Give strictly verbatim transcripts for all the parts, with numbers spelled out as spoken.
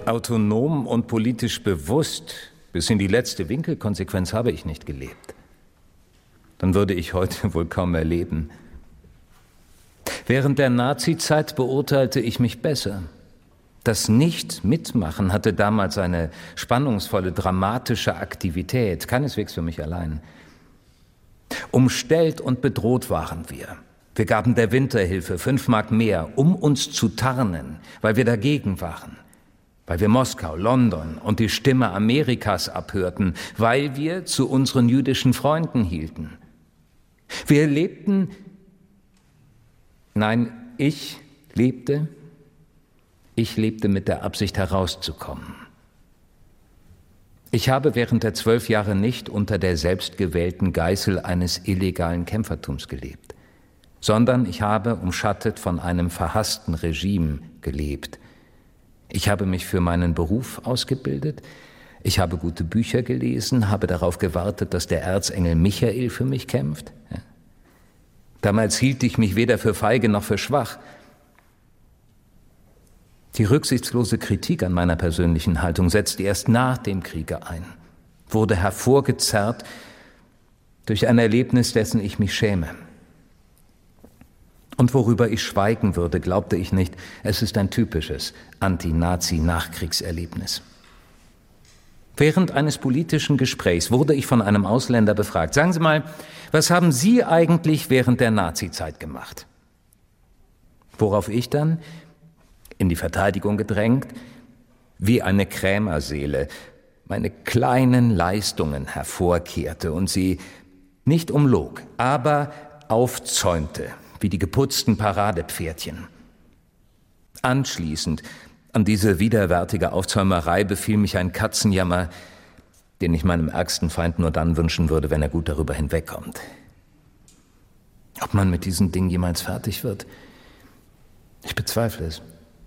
Autonom und politisch bewusst, bis in die letzte Winkelkonsequenz habe ich nicht gelebt. Dann würde ich heute wohl kaum mehr leben. Während der Nazizeit beurteilte ich mich besser. Das Nicht-Mitmachen hatte damals eine spannungsvolle, dramatische Aktivität, keineswegs für mich allein. Umstellt und bedroht waren wir. Wir gaben der Winterhilfe fünf Mark mehr, um uns zu tarnen, weil wir dagegen waren. Weil wir Moskau, London und die Stimme Amerikas abhörten, weil wir zu unseren jüdischen Freunden hielten. Wir lebten, nein, ich lebte, ich lebte mit der Absicht herauszukommen. Ich habe während der zwölf Jahre nicht unter der selbstgewählten Geißel eines illegalen Kämpfertums gelebt, sondern ich habe, umschattet von einem verhassten Regime, gelebt. Ich habe mich für meinen Beruf ausgebildet, ich habe gute Bücher gelesen, habe darauf gewartet, dass der Erzengel Michael für mich kämpft. Ja. Damals hielt ich mich weder für feige noch für schwach. Die rücksichtslose Kritik an meiner persönlichen Haltung setzte erst nach dem Kriege ein, wurde hervorgezerrt durch ein Erlebnis, dessen ich mich schäme. Und worüber ich schweigen würde, glaubte ich nicht, es ist ein typisches Anti-Nazi-Nachkriegserlebnis. Während eines politischen Gesprächs wurde ich von einem Ausländer befragt: Sagen Sie mal, was haben Sie eigentlich während der Nazizeit gemacht? Worauf ich dann, in die Verteidigung gedrängt, wie eine Krämerseele meine kleinen Leistungen hervorkehrte und sie nicht umlog, aber aufzäumte, wie die geputzten Paradepferdchen. Anschließend an diese widerwärtige Aufzäumerei befiel mich ein Katzenjammer, den ich meinem ärgsten Feind nur dann wünschen würde, wenn er gut darüber hinwegkommt. Ob man mit diesen Dingen jemals fertig wird? Ich bezweifle es.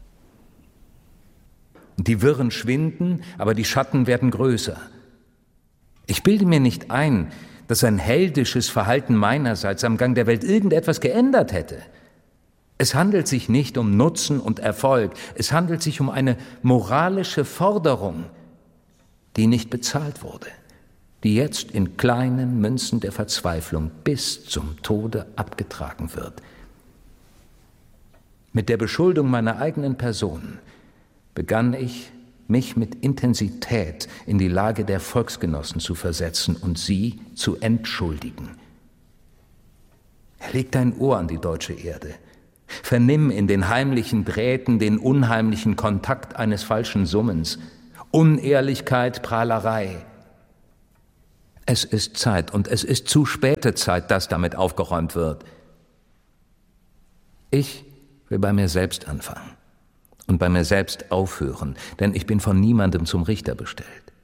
Die Wirren schwinden, aber die Schatten werden größer. Ich bilde mir nicht ein, dass ein heldisches Verhalten meinerseits am Gang der Welt irgendetwas geändert hätte. Es handelt sich nicht um Nutzen und Erfolg, es handelt sich um eine moralische Forderung, die nicht bezahlt wurde, die jetzt in kleinen Münzen der Verzweiflung bis zum Tode abgetragen wird. Mit der Beschuldung meiner eigenen Person begann ich, mich mit Intensität in die Lage der Volksgenossen zu versetzen und sie zu entschuldigen. Leg dein Ohr an die deutsche Erde. Vernimm in den heimlichen Drähten den unheimlichen Kontakt eines falschen Summens. Unehrlichkeit, Prahlerei. Es ist Zeit, und es ist zu späte Zeit, dass damit aufgeräumt wird. Ich will bei mir selbst anfangen und bei mir selbst aufhören, denn ich bin von niemandem zum Richter bestellt.